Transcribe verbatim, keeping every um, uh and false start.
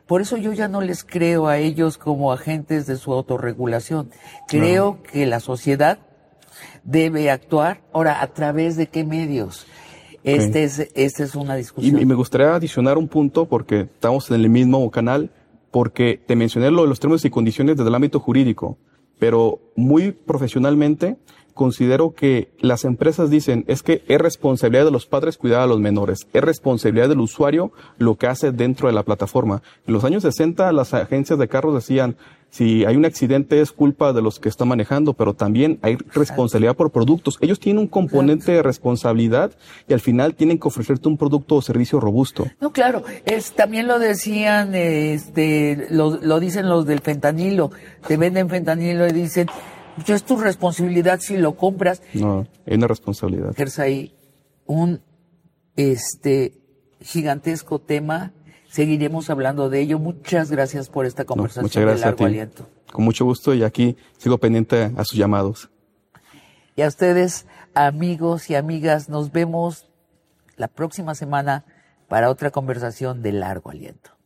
Por eso yo ya no les creo a ellos como agentes de su autorregulación. Creo no. que la sociedad debe actuar. Ahora, ¿a través de qué medios? Este okay. es, esta es una discusión. Y, y me gustaría adicionar un punto, porque estamos en el mismo canal, porque te mencioné lo de los términos y condiciones desde el ámbito jurídico, pero muy profesionalmente considero que las empresas dicen es que es responsabilidad de los padres cuidar a los menores, es responsabilidad del usuario lo que hace dentro de la plataforma. En los años sesenta las agencias de carros decían si hay un accidente es culpa de los que están manejando, pero también hay responsabilidad por productos. Ellos tienen un componente de responsabilidad y al final tienen que ofrecerte un producto o servicio robusto. No, claro, es también lo decían, este, lo, lo dicen los del fentanilo, te venden fentanilo y dicen pues es tu responsabilidad si lo compras. No, es una responsabilidad. Es ahí un este gigantesco tema. Seguiremos hablando de ello. Muchas gracias por esta conversación no, muchas gracias de largo aliento. Con mucho gusto y aquí sigo pendiente a sus llamados. Y a ustedes, amigos y amigas, nos vemos la próxima semana para otra conversación de largo aliento.